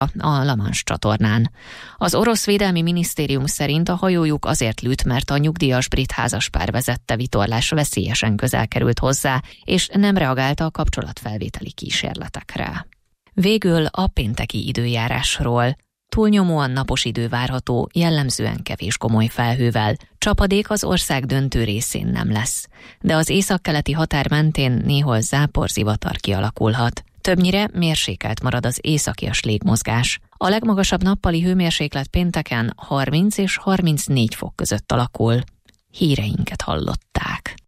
a La Manche csatornán. Az orosz védelmi minisztérium szerint a hajójuk azért lűnt, mert a nyugdíjas brit házaspár vezette vitorlás veszélyesen közel került hozzá, és nem reagált a kapcsolatfelvételi kísérletekre. Végül a pénteki időjárásról. Túlnyomóan napos idő várható, jellemzően kevés gomoly felhővel. Csapadék az ország döntő részén nem lesz, de az északkeleti határ mentén néhol záporzivatar kialakulhat. Többnyire mérsékelt marad az északias légmozgás. A legmagasabb nappali hőmérséklet pénteken 30 és 34 fok között alakul. Híreinket hallották.